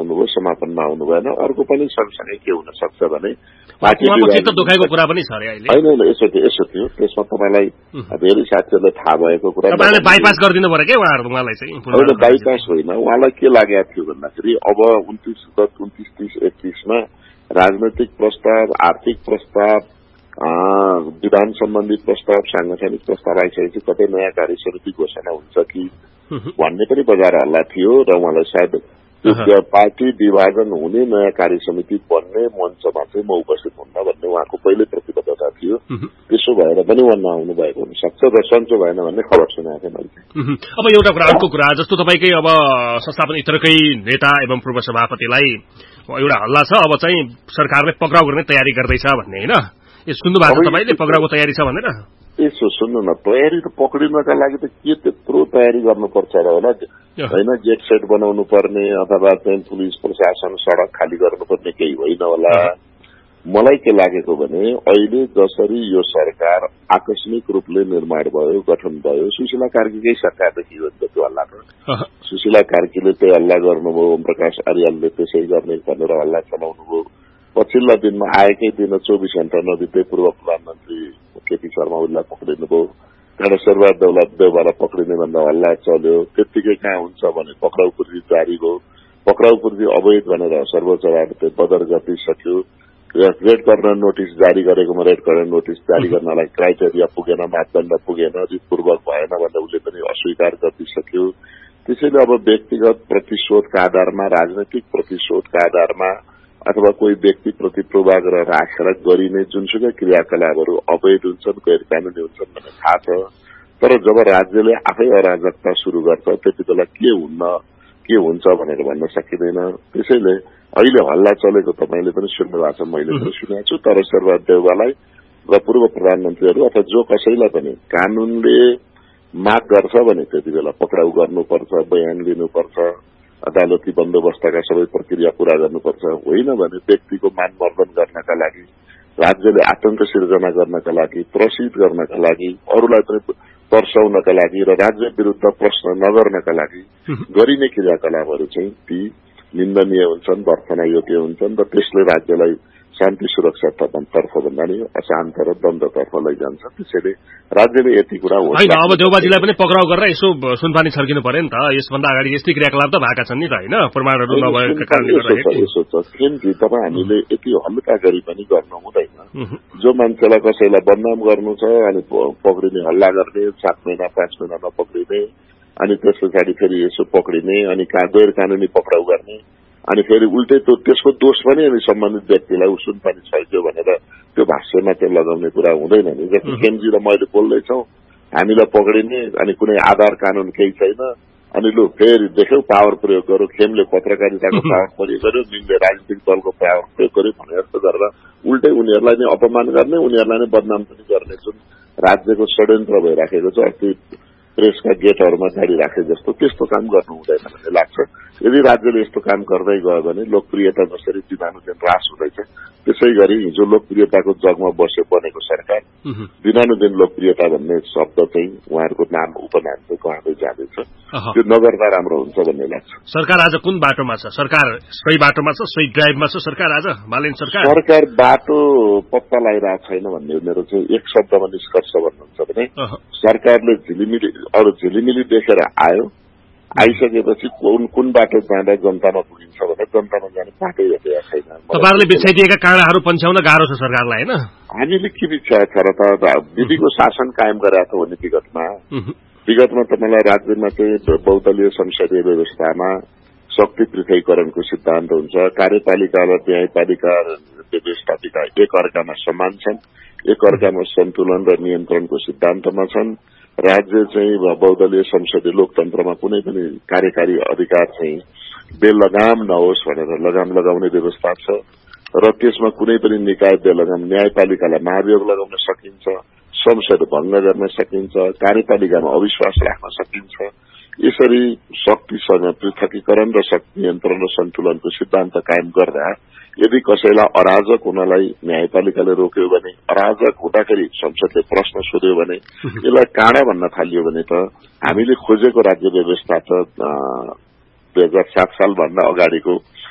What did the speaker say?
आउनुभयो, समापनमा आउनु भएन। अर्को पनि सँगसँगै के हुन सक्छ भने चित्त दुखाएको कुरा पनि छ अरे अहिले। होइन यसो थियो त्यसमा तपाईँलाई धेरै साथीहरूलाई थाहा भएको कुरा तपाईँले बाइपास गरिदिनु पर्यो क्या उहाँलाई चाहिँ। होइन बाइपास होइन, उहाँलाई के लागेको थियो भन्दाखेरि अब 29, 30, 31मा राजनैतिक प्रस्ताव, आर्थिक प्रस्ताव, विधान सम्बन्धी प्रस्ताव, सांगठनिक प्रस्ताव आइसकेपछि कतै नयाँ कार्य समिति घोषणा हुन्छ कि भन्ने पनि बजार हल्ला थियो र उहाँलाई सायद पार्टी विभाजन हुने नयाँ कार्य समिति बन्ने मञ्चमा चाहिँ म उपस्थित हुन्न भन्ने उहाँको पहिल्यै प्रतिबद्धता थियो। त्यसो भएर पनि उहाँ नआउनु भएको हुनसक्छ र सन्चो भएन भन्ने खबर सुनाएको थिएँ मैले। अब एउटा कुरा, अर्को कुरा, जस्तो तपाईँकै अब संस्थापन इतरकै नेता एवं पूर्व सभापतिलाई एउटा हल्ला छ, अब चाहिँ सरकारले पक्राउ गर्ने तयारी गर्दैछ भन्ने, होइन? यो सुन्नु भएको तपाईँले पक्राउको तयारी छ भनेर? यसो सुन्नु न, तयारी त पक्रिनका लागि त के त्यत्रो तयारी गर्नुपर्छ र होला, होइन? गेट सेट बनाउनु पर्ने अथवा चाहिँ पुलिस प्रशासन सड़क खाली गर्नुपर्ने केही होइन होला। मलाई के लागेको भने अहिले जसरी यो सरकार आकस्मिक रूपले निर्माण भयो, गठन भयो, सुशीला कार्कीकै सरकारदेखि हो नि त त्यो हल्ला। सुशीला कार्कीले त्यो हल्ला गर्नुभयो, ओम प्रकाश आर्यालले त्यसै गर्ने भनेर हल्ला चलाउनु भयो। पछिल्ला दिनमा आएकै दिन 24 घण्टा नबित्दै पूर्व प्रधानमन्त्री केपी शर्मा ओलीलाई पक्रिनुभयो, त्यहाँबाट शेरबहादुर देउवालाई पक्रिने भन्दा हल्ला चल्यो। त्यत्तिकै कहाँ हुन्छ भने पक्राउ पूर्जी जारी भयो। पक्राउ पूर्जी अवैध भनेर सर्वोच्च अदालतले बदर गरिसक्यो। रेड कर्नर नोटिस जारी गरेकोमा रेड कर्नर नोटिस जारी गर्नलाई क्राइटेरिया पुगेन, मापदण्ड पुगेन, रिटपूर्वक भएन भनेर उसले पनि अस्वीकार गरिसक्यो। त्यसैले अब व्यक्तिगत प्रतिशोधका आधारमा, राजनैतिक प्रतिशोधका आधारमा अथवा कोही व्यक्तिप्रति पूर्वाग्रह राखेर गरिने जुनसुकै क्रियाकलापहरू अवैध हुन्छन्, गैर कानूनी हुन्छन् भन्ने थाहा छ। तर जब राज्यले आफै अराजकता शुरू गर्छ त्यति बेला के हुन्छ भनेर भन्न सकिँदैन। त्यसैले अहिले हल्ला चलेको तपाईँले पनि सुन्नु भएको छ, मैले पनि सुनेको छु। तर शेरबहादुर देउवालाई र पूर्व प्रधानमन्त्रीहरू अथवा जो कसैलाई पनि कानूनले माग गर्छ भने त्यति बेला पक्राउ गर्नुपर्छ, बयान लिनुपर्छ, अदालती बन्दोबस्तका सबै प्रक्रिया पूरा गर्नुपर्छ। होइन भने व्यक्तिको मानवर्धन गर्नका लागि, राज्यले आतंक सिर्जना गर्नका लागि, त्रसित गर्नका लागि, अरूलाई पनि तर्साउनका लागि र राज्य विरुद्ध प्रश्न नगर्नका लागि गरिने क्रियाकलापहरू चाहिँ ती निन्दनीय हुन्छन्, भर्खनायोग्य हुन्छन् र त्यसले राज्यलाई शान्ति सुरक्षा तर्फ भन्दा नि अशान्त र द्वन्द्वतर्फ लैजान्छ। त्यसैले राज्यले यति कुरा हो। होइन, अब देउबाजीलाई पनि पक्राउ गरेर यसो सुनपानी छर्किनु पर्यो नि त। यसभन्दा अगाडि यस्तै क्रियाकलाप त भएका छन् नि त, होइन? प्रमाणहरू नभएका कारणले गर्दा यसो छ केन्द्र तपाईँ हामीले यति हल्का गरी पनि गर्न हुँदैन। जो मान्छेलाई कसैलाई बदनाम गर्नु छ अनि पक्रिने, हल्ला गर्ने, 7 महिना 5 महिना नपक्रिने, अनि त्यस पछाडि फेरि यसो पक्रिने, अनि गैर कानूनी पक्राउ गर्ने, अनि फेरि उल्टै त्यसको दोष पनि अनि सम्बन्धित व्यक्तिलाई सुनपानी छर्क्यो भनेर त्यो भाष्यमा त्यो लगाउने कुरा हुँदैन नि। जस्तो केन्द्रजी र मैले बोल्दैछौँ, हामीलाई पक्रिने अनि कुनै आधार कानून केही छैन, अनि लु फेरि देख्यौ पावर प्रयोग गर्यो, खेमले पत्रकारिताको पावर प्रयोग गर्यो, मिनले राजनीतिक दलको पावर प्रयोग गर्यो भने जस्तो गरेर उल्टै उनीहरूलाई नै अपमान गर्ने, उनीहरूलाई नै बदनाम पनि गर्ने जुन राज्यको षड्यन्त्र भइराखेको छ, अस्ति प्रेसका गेटहरूमा गाडी राखे जस्तो त्यस्तो काम गर्नु हुँदैन भन्ने लाग्छ। यदि राज्यले यस्तो काम गर्दै गयो भने लोकप्रियता जसरी दिनानुदिन ह्रास हुँदैछ त्यसै गरी हिजो लोकप्रियताको जगमा बनेको सरकार दिनानुदिन लोकप्रियता भन्ने शब्द चाहिँ उहाँहरूको नाम उपनाम चाहिँ गउँदै जाँदैछ। त्यो नगर्दा राम्रो हुन्छ भन्ने लाग्छ। सरकार आज कुन बाटोमा छ? सरकार सही बाटोमा छ, सही ड्राइभमा छ सरकार आज? बालेन सरकार बाटो पत्ता लगाइरहेको छैन भन्ने मेरो चाहिँ एक शब्दमा निष्कर्ष भन्नुहुन्छ भने सरकारले झिलिमिली देखेर आइसकेपछि कुन बाटो जाँदा जनतामा पुगिन्छ भने जनतामा जाने बाटै भेटेका छैन। तपाईँहरूले बिछाइदिएका काँडाहरू पन्छ्याउन गाह्रो छ सरकारलाई, होइन? हामीले के बिछाएको छ र त विधिको शासन कायम गरेका हो भने विगतमा तपाईँलाई राज्यमा चाहिँ बहुदलीय संसदीय व्यवस्थामा शक्ति पृथकीकरणको सिद्धान्त हुन्छ। कार्यपालिका र न्यायपालिका व्यवस्थापिका एक अर्कामा समान छन्, एक अर्कामा सन्तुलन र नियन्त्रणको सिद्धान्तमा छन्। राज्य चाहिँ बहुदलीय संसदीय लोकतन्त्रमा कुनै पनि कार्यकारी अधिकार चाहिँ बेलगाम नहोस् भनेर लगाम लगाउने व्यवस्था छ र त्यसमा कुनै पनि निकाय बेलगाम, न्यायपालिकालाई महाभियोग लगाउन सकिन्छ, संसद भंग गर्न सकिन्छ, कार्यपालिकामा अविश्वास राख्न सकिन्छ। यसरी शक्तिसँग पृथकीकरण र शक्ति नियन्त्रण र सन्तुलनको सिद्धान्त कायम गर्दा यदि कसैलाई अराजक हुनलाई न्यायपालिकाले रोक्यो भने, अराजक हुँदाखेरि संसदले प्रश्न सोध्यो भने, यसलाई काँडा भन्न थालियो भने त हामीले खोजेको राज्य व्यवस्था त 2007 सालभन्दा अगाडिको